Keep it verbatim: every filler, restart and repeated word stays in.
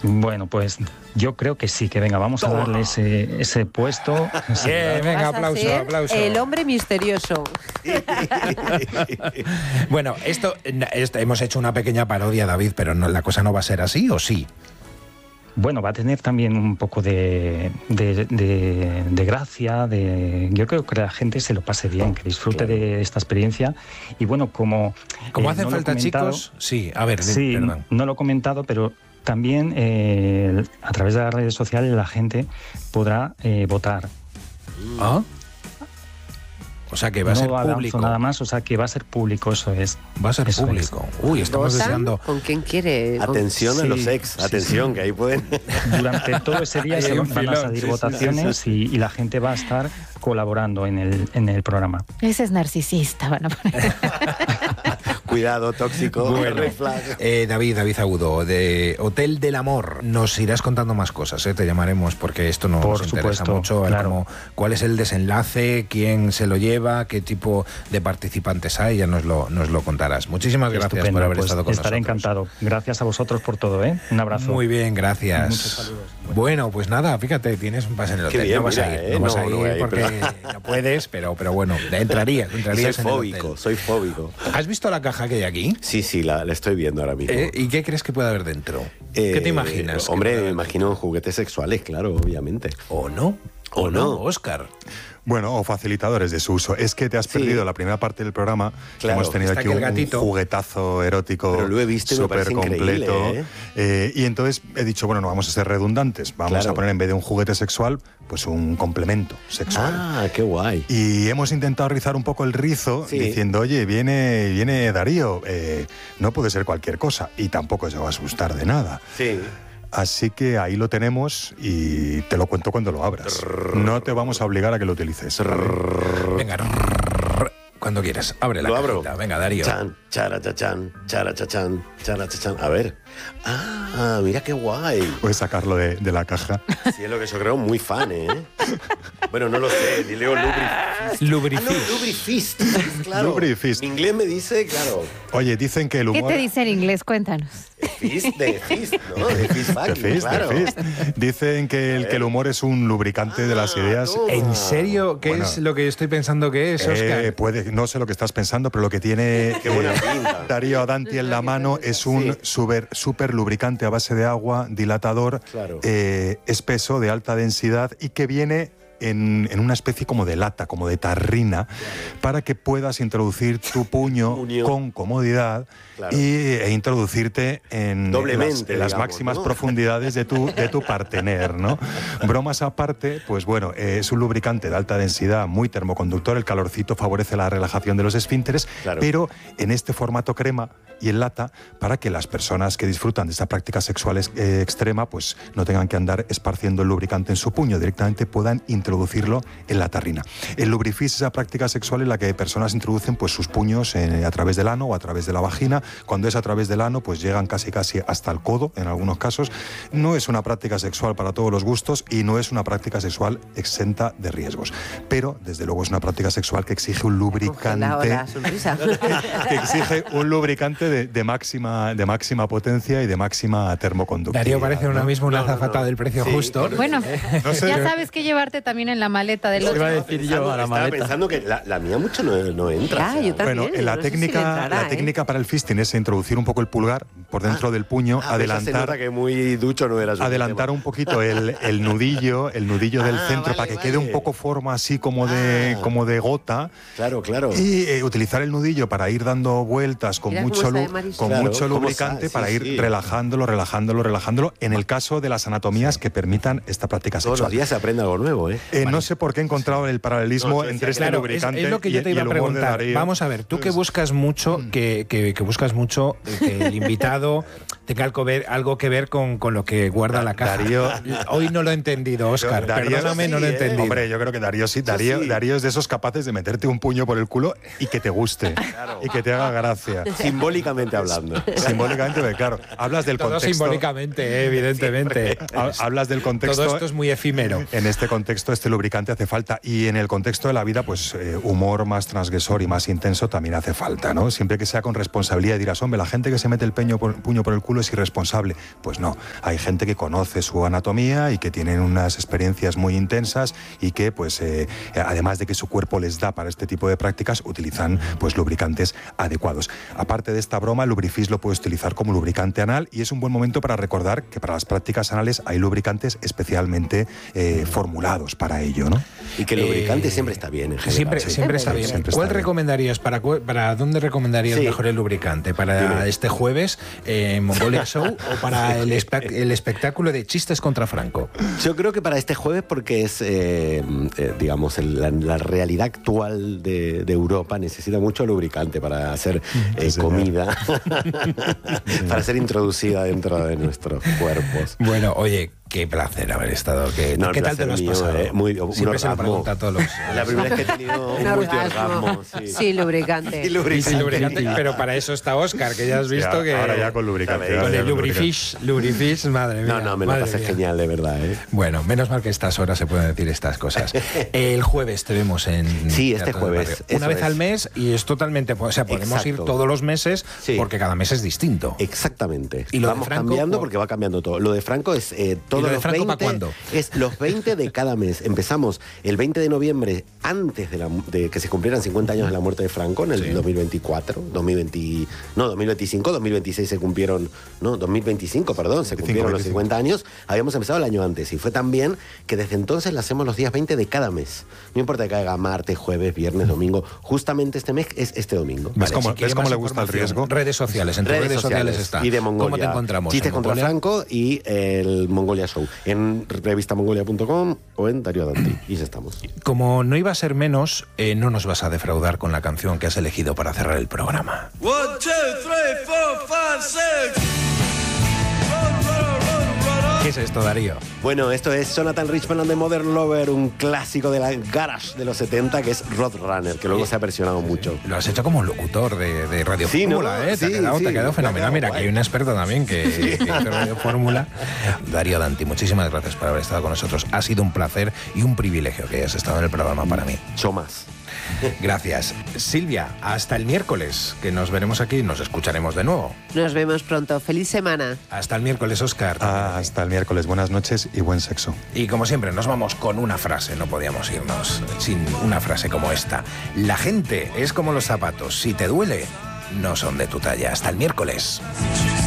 Bueno, pues yo creo que sí, que venga, vamos Toma. a darle ese, ese puesto. Sí, venga, aplauso, aplauso. El hombre misterioso. Bueno, esto, esto hemos hecho una pequeña parodia, David, pero no, la cosa no va a ser así, ¿o sí? Bueno, va a tener también un poco de, de, de, de gracia, de, yo creo que la gente se lo pase bien, que disfrute claro. de esta experiencia. Y bueno, como... Como eh, hace no falta, chicos, sí, a ver, sí, perdón. No lo he comentado, pero también eh, a través de las redes sociales la gente podrá eh, votar. ¿Ah? O sea que va no a ser público. Nada más, o sea que va a ser público, eso es. Va a ser eso público. Es. Uy, estamos ¿Votan? deseando. ¿Con quién quiere? Atención sí, a los ex, sí, atención, sí. que ahí pueden. Durante todo ese día se van filón, a salir sí, votaciones sí, sí, sí. Y, y la gente va a estar colaborando en el, en el programa. Ese es narcisista, van a poner. Cuidado, tóxico. Bueno, eh, David, David Agudo, de Hotel del Amor. Nos irás contando más cosas, ¿eh? Te llamaremos porque esto nos Por interesa supuesto, mucho. Claro. Como, ¿cuál es el desenlace? ¿Quién se lo lleva? ¿Qué tipo de participantes hay? Ya nos lo, nos lo contarás. Muchísimas gracias Estupendo, por haber pues estado con estaré nosotros. Estaré encantado. Gracias a vosotros por todo, ¿eh? Un abrazo. Muy bien, gracias. Muchos saludos. Bueno, bueno pues nada, fíjate, tienes un pase en el hotel. Bien, no vas mira, a ir, eh, no vas no, a ir no ir, porque pero... no puedes, pero, pero bueno, entrarías, entrarías soy en fóbico, el hotel. Soy fóbico. ¿Has visto la caja que hay aquí? Sí, sí, la, la estoy viendo ahora mismo. Eh, ¿Y qué crees que puede haber dentro? Eh, ¿Qué te imaginas? Hombre, me imagino juguetes sexuales, claro, obviamente. ¿O no? ¿O, ¿O no, Óscar? Bueno, o facilitadores de su uso. Es que te has perdido sí. la primera parte del programa. Claro, hemos tenido aquí un, un juguetazo erótico Pero lo he visto súper completo. ¿eh? Eh, y entonces he dicho, bueno, no vamos a ser redundantes. Vamos claro. a poner en vez de un juguete sexual, pues un complemento sexual. Ah, qué guay. Y hemos intentado rizar un poco el rizo sí. diciendo, oye, viene, viene Darío, eh, no puede ser cualquier cosa. Y tampoco se va a asustar de nada. Sí. Así que ahí lo tenemos y te lo cuento cuando lo abras. No te vamos a obligar a que lo utilices. ¿Vale? Venga, cuando quieras. Abre la lo cajita. Abro. Venga, Darío. Chan, chara, chachan, chara, chachan, chara, chachan. A ver. Ah, mira qué guay. Puedes sacarlo de, de la caja. Sí, es lo que yo creo, muy fan, ¿eh? Bueno, no lo sé, ni leo Lubrifist. Lubrifist. Ah, no, Lubrifist, claro. Lubrifist. En inglés me dice, claro. Oye, dicen que el humor... ¿Qué te dice en inglés? Cuéntanos. Fist de Fist, ¿no? De Fist fucking, de fist, claro. de fist. Dicen que el, que el humor es un lubricante ah, de las ideas. No. ¿En serio? ¿Qué bueno, es lo que estoy pensando que es, Óscar? Eh, puede, no sé lo que estás pensando, pero lo que tiene Qué buena pinta. Darío Adanti en la mano es un sí. super, super lubricante a base de agua, dilatador, claro. eh, espeso, de alta densidad y que viene en, en una especie como de lata, como de tarrina, claro. para que puedas introducir tu puño Unión. con comodidad claro. y, e introducirte en, Doblemente, en las, en las digamos, máximas ¿no? profundidades de tu, de tu partener, ¿no? Bromas aparte, pues bueno, eh, es un lubricante de alta densidad, muy termoconductor, el calorcito favorece la relajación de los esfínteres, claro. pero en este formato crema y en lata, para que las personas que disfrutan de esta práctica sexual eh, extrema, pues no tengan que andar esparciendo el lubricante en su puño, directamente puedan introducirlo en la tarrina. El lubrifis es esa práctica sexual en la que personas introducen pues sus puños en, a través del ano o a través de la vagina. Cuando es a través del ano, pues llegan casi casi hasta el codo, en algunos casos. No es una práctica sexual para todos los gustos y no es una práctica sexual exenta de riesgos. Pero, desde luego, es una práctica sexual que exige un lubricante... La sonrisa. que exige un lubricante de, de, máxima, de máxima potencia y de máxima termoconductividad. Darío parece ahora ¿no? mismo una no, no, azafata no. del precio sí, justo. Bueno, no sé, ya sabes que llevarte también en la maleta del otro. Iba a decir yo a la Estaba maleta. pensando que la, la mía mucho no, no entra. Ya, o sea, yo también. Bueno, en la no sé si técnica, le entrará, la ¿eh? técnica para el fisting es introducir un poco el pulgar por dentro ah, del puño, ah, adelantar, se nota que muy ducho no era su adelantar tema. un poquito el, el nudillo, el nudillo del Ah, centro vale, para que vale. quede un poco forma así como de, Ah. como de gota. Claro, claro. Y eh, utilizar el nudillo para ir dando vueltas con Mira cómo mucho, sabe lu- Marisol. con Claro, mucho cómo lubricante sabe, para sí, ir sí. relajándolo, relajándolo, relajándolo, en el caso de las anatomías que permitan esta práctica Todos sexual. los días se aprende algo nuevo, ¿eh? Eh, no sé por qué he encontrado el paralelismo No, yo entre decía este que Claro, es, lubricante es lo que y, yo te y iba a el humor de preguntar. Darío. Vamos a ver, tú que Pues, buscas mucho, que, que, que buscas mucho eh, que el invitado tenga algo, ver, algo que ver con, con lo que guarda la caja. Darío- Hoy no lo he entendido, Óscar. Darío- Perdóname, no lo he sí, ¿eh? entendido. Hombre, yo creo que Darío sí. Darío, sí. Darío es de esos capaces de meterte un puño por el culo y que te guste. Y que te haga gracia. Simbólicamente hablando. Simbólicamente, porque, claro, hablas del Todo contexto. simbólicamente, eh, evidentemente. Ha- Hablas del contexto. Todo esto es muy efímero. En este contexto este lubricante hace falta. Y en el contexto de la vida, pues eh, humor más transgresor y más intenso también hace falta, ¿no? Siempre que sea con responsabilidad. Dirás, hombre, la gente que se mete el peño por, puño por el culo es irresponsable. Pues no, hay gente que conoce su anatomía y que tienen unas experiencias muy intensas y que, pues, eh, además de que su cuerpo les da para este tipo de prácticas, utilizan, pues, lubricantes adecuados. Aparte de esta broma, el Lubrifix lo puedes utilizar como lubricante anal y es un buen momento para recordar que para las prácticas anales hay lubricantes especialmente eh, formulados para ello, ¿no? Y que el lubricante eh, siempre está bien, en general. Siempre, sí. siempre está bien. Siempre ¿Cuál está bien. recomendarías? Para, ¿Para dónde recomendarías sí. mejor el lubricante? ¿Para Dime. este jueves en eh, Mongolia Show o para el, espe el espectáculo de chistes contra Franco? Yo creo que para este jueves porque es, eh, eh, digamos, el, la, la realidad actual de, de Europa necesita mucho lubricante para hacer eh, sí, comida, para ser introducida dentro de nuestros cuerpos. Bueno, oye, qué placer haber estado. ¿Qué, no, ¿qué tal te lo has mío, pasado? Eh, muy, Siempre se lo pregunta a todos los... La primera vez que he tenido un multiorgasmo. Sí. Sí, lubricante. Y lubricante. Sí, lubricante. Pero para eso está Oscar, que ya has visto sí, que... Ahora ya con lubricante. Con ya el Lubrifix, Lubrifix, madre mía. No, no, me lo pasé mía. genial, de verdad. ¿eh? Bueno, menos mal que a estas horas se pueden decir estas cosas. El jueves te vemos en... Sí, este jueves. Una vez es. al mes y es totalmente... O sea, podemos Exacto. ir todos los meses sí. porque cada mes es distinto. Exactamente. Y lo Vamos de Franco, cambiando por... porque va cambiando todo. Lo de Franco es eh, todos ¿Y lo de los Franco veinte... para cuándo? Es los veinte de cada mes. Empezamos el veinte de noviembre, antes de, la, de que se cumplieran cincuenta años de la muerte de Franco, en el sí. dos mil veinticuatro, dos mil veinte, no, dos mil veinticinco, dos mil veintiséis se cumplieron, no, dos mil veinticinco, perdón, se cumplieron los cincuenta años. Habíamos empezado el año antes y fue tan bien que desde entonces la hacemos los días veinte de cada mes. No importa que caiga martes, jueves, viernes, domingo. Justamente este mes es este domingo. ¿Ves Vale, cómo, si ¿ves cómo le gusta el riesgo? Redes sociales, en tus redes, redes sociales, sociales está. Y de Mongolia. ¿Cómo te encontramos? Chistes contra Franco y el Mongolia Show. En revista mongolia punto com o en Darío Danti. Y ya estamos. Como no iba a ser menos, eh, no nos vas a defraudar con la canción que has elegido para cerrar el programa. One, two, three, four, five, six. ¿Qué es esto, Darío? Bueno, esto es Jonathan Richman and the Modern Lover, un clásico de la garage de los setenta que es Roadrunner, que luego se ha versionado mucho. Lo has hecho como un locutor de, de Radio sí, Fórmula, ¿no? ¿eh? Sí, te ha quedado, sí, te ha quedado fenomenal. Mira, guay. que hay un experto también que, que hizo Radio Fórmula. Darío Danti, muchísimas gracias por haber estado con nosotros. Ha sido un placer y un privilegio que hayas estado en el programa para mí. Yo más. Gracias. Silvia, hasta el miércoles, que nos veremos aquí y nos escucharemos de nuevo. Nos vemos pronto. Feliz semana. Hasta el miércoles, Óscar. Ah, hasta el miércoles. Buenas noches y buen sexo. Y como siempre, nos vamos con una frase. No podíamos irnos sin una frase como esta. La gente es como los zapatos. Si te duele, no son de tu talla. Hasta el miércoles.